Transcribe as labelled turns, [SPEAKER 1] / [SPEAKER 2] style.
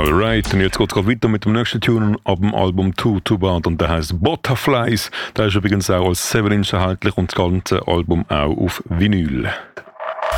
[SPEAKER 1] Alright, und jetzt geht es weiter mit dem nächsten Tune ab dem Album Too Bad und der heißt Butterflies. Der ist übrigens auch als 7-Inch erhältlich und das ganze Album auch auf Vinyl.